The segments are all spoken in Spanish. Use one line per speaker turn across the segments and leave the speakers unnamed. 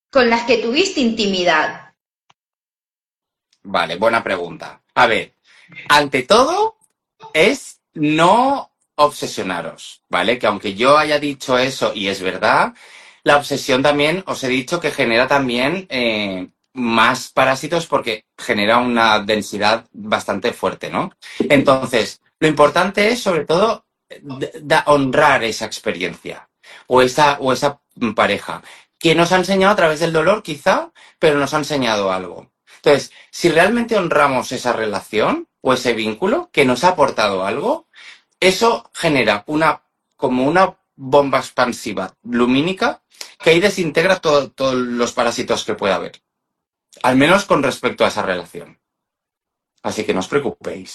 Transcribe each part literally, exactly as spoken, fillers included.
con las que tuviste intimidad?
Vale, buena pregunta. A ver, ante todo es no obsesionaros, ¿vale? Que aunque yo haya dicho eso y es verdad, la obsesión también os he dicho que genera también eh, más parásitos porque genera una densidad bastante fuerte, ¿no? Entonces, lo importante es sobre todo d- da- honrar esa experiencia o esa, o esa pareja que nos ha enseñado a través del dolor quizá, pero nos ha enseñado algo. Entonces, si realmente honramos esa relación o ese vínculo que nos ha aportado algo, eso genera una, como una bomba expansiva lumínica que ahí desintegra todo- todos los parásitos que pueda haber. Al menos con respecto a esa relación. Así que no os preocupéis.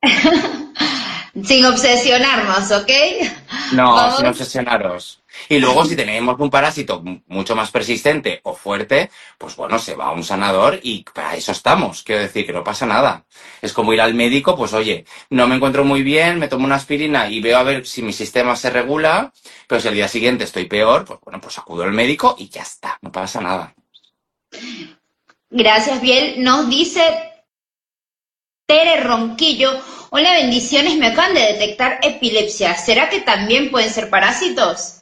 Sin obsesionarnos, ¿ok?
No, sin
Vamos.
obsesionaros. Y luego, si tenemos un parásito mu- mucho más persistente o fuerte, pues bueno, se va a un sanador y para eso estamos. Quiero decir que no pasa nada. Es como ir al médico, pues oye, no me encuentro muy bien, me tomo una aspirina y veo a ver si mi sistema se regula, pero si al día siguiente estoy peor, pues bueno, pues acudo al médico y ya está, no pasa nada.
Gracias, Biel. Nos dice Tere Ronquillo. Hola, bendiciones. Me acaban de detectar epilepsia. ¿Será que también pueden ser parásitos?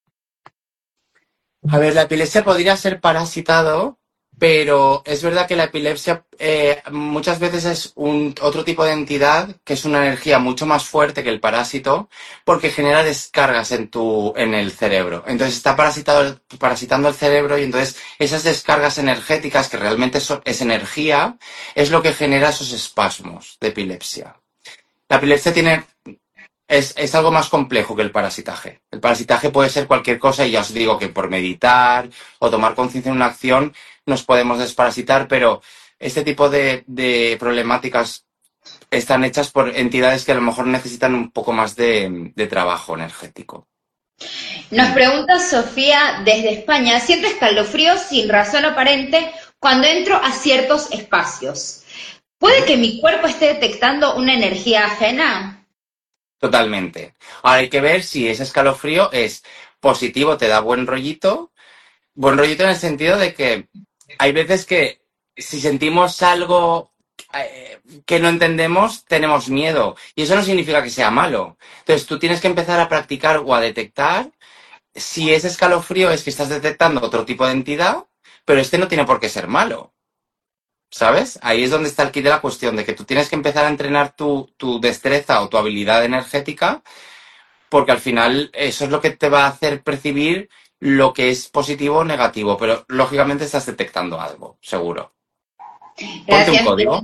A ver, la epilepsia podría ser parasitado, pero es verdad que la epilepsia eh, muchas veces es un otro tipo de entidad que es una energía mucho más fuerte que el parásito porque genera descargas en tu, en el cerebro. Entonces está parasitado, parasitando el cerebro y entonces esas descargas energéticas que realmente son, es energía es lo que genera esos espasmos de epilepsia. La epilepsia tiene es, es algo más complejo que el parasitaje. El parasitaje puede ser cualquier cosa y ya os digo que por meditar o tomar conciencia en una acción nos podemos desparasitar, pero este tipo de, de problemáticas están hechas por entidades que a lo mejor necesitan un poco más de, de trabajo energético.
Nos pregunta Sofía desde España. Siento escalofríos sin razón aparente cuando entro a ciertos espacios. ¿Puede
Ujú.
que mi cuerpo esté detectando una energía ajena?
Totalmente. Ahora hay que ver si ese escalofrío es positivo, te da buen rollito. Buen rollito en el sentido de que hay veces que si sentimos algo eh, que no entendemos, tenemos miedo. Y eso no significa que sea malo. Entonces tú tienes que empezar a practicar o a detectar si ese escalofrío es que estás detectando otro tipo de entidad, pero este no tiene por qué ser malo. ¿Sabes? Ahí es donde está el kit de la cuestión, de que tú tienes que empezar a entrenar tu, tu destreza o tu habilidad energética porque al final eso es lo que te va a hacer percibir lo que es positivo o negativo, pero lógicamente estás detectando algo, seguro. Ponte un
Gracias.
código.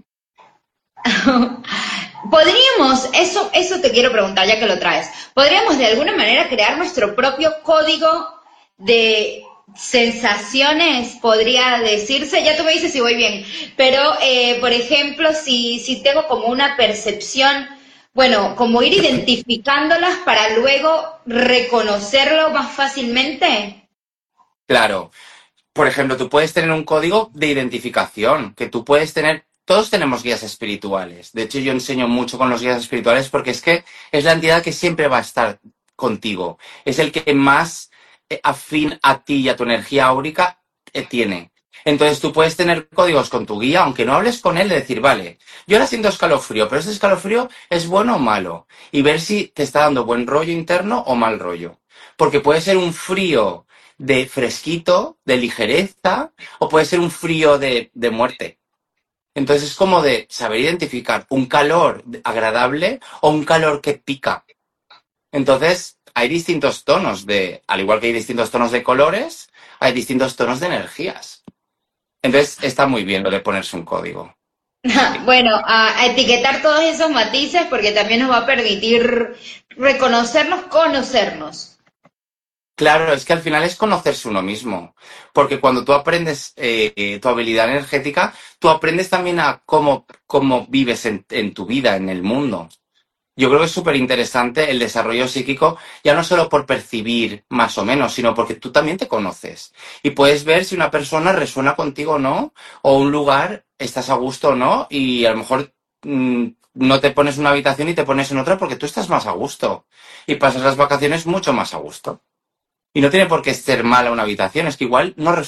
Podríamos, eso, eso te quiero preguntar ya que lo traes, ¿podríamos de alguna manera crear nuestro propio código de sensaciones, podría decirse? Ya tú me dices si voy bien, pero eh, por ejemplo, si, si tengo como una percepción, bueno, como ir identificándolas para luego reconocerlo más fácilmente.
Claro. Por ejemplo, tú puedes tener un código de identificación, que tú puedes tener, todos tenemos guías espirituales. De hecho, yo enseño mucho con los guías espirituales porque es que es la entidad que siempre va a estar contigo. Es el que más eh, afín a ti y a tu energía áurica eh, tiene. Entonces tú puedes tener códigos con tu guía, aunque no hables con él, de decir, vale, yo ahora siento escalofrío, pero ese escalofrío es bueno o malo. Y ver si te está dando buen rollo interno o mal rollo. Porque puede ser un frío de fresquito, de ligereza, o puede ser un frío de, de muerte. Entonces es como de saber identificar un calor agradable o un calor que pica. Entonces hay distintos tonos de, al igual que hay distintos tonos de colores, hay distintos tonos de energías. Entonces está muy bien lo de ponerse un código. Sí.
Bueno, a, a etiquetar todos esos matices porque también nos va a permitir reconocernos, conocernos.
Claro, es que al final es conocerse uno mismo, porque cuando tú aprendes eh, eh, tu habilidad energética, tú aprendes también a cómo, cómo vives en, en tu vida, en el mundo. Yo creo que es súper interesante el desarrollo psíquico, ya no solo por percibir más o menos, sino porque tú también te conoces y puedes ver si una persona resuena contigo o no, o un lugar estás a gusto o no, y a lo mejor mm, no te pones en una habitación y te pones en otra porque tú estás más a gusto y pasas las vacaciones mucho más a gusto. Y no tiene por qué ser mala una habitación, es que igual no